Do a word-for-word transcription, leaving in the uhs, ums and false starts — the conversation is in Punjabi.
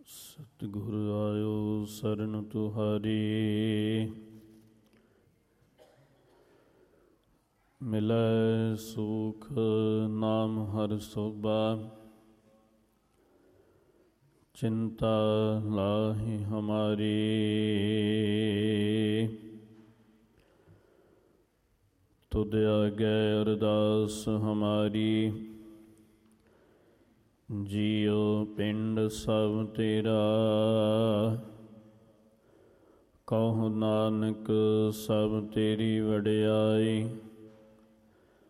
ਸਤਿਗੁਰ ਆਇਓ ਸਰਨ ਤੁਹਾਰੀ, ਮਿਲੈ ਸੁਖ ਨਾਮ ਹਰਿ ਸੋਭਾ। ਚਿੰਤਾ ਲਾਹੀ ਹਮਾਰੀ, ਤੁਧ ਆਗੈ ਅਰਦਾਸ ਹਮਾਰੀ। ਜੀਉ ਪਿੰਡ ਸਭ ਤੇਰਾ, ਕਹੁ ਨਾਨਕ ਸਭ ਤੇਰੀ ਵਡਿਆਈ।